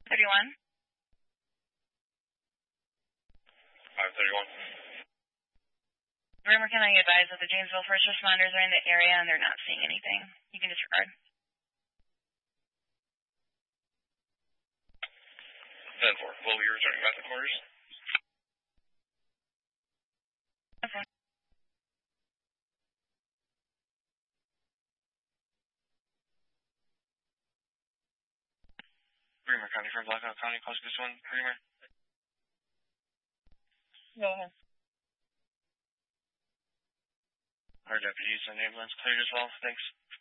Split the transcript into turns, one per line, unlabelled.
531.
531.
Rumor, can I advise that the Janesville first responders are in the area and they're not seeing anything? You can disregard.
10-4. Will be returning back to quarters.
Okay.
Bremer County for Blackhawk County, close this one. Bremer.
Go ahead.
Our deputies and ambulance cleared as well. Thanks.